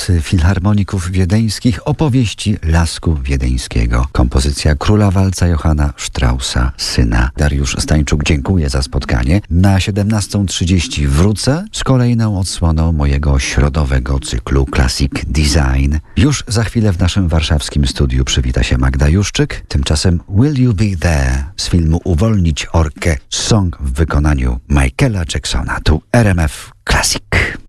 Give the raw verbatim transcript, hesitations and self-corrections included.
z Filharmoników Wiedeńskich opowieści Lasku Wiedeńskiego. Kompozycja Króla Walca Johanna Straussa, syna. Dariusz Stańczuk dziękuję za spotkanie. Na siedemnastą trzydzieści wrócę z kolejną odsłoną mojego środowego cyklu Classic Design. Już za chwilę w naszym warszawskim studiu przywita się Magda Juszczyk. Tymczasem Will You Be There z filmu Uwolnić Orkę, song w wykonaniu Michaela Jacksona. Tu R M F Classic.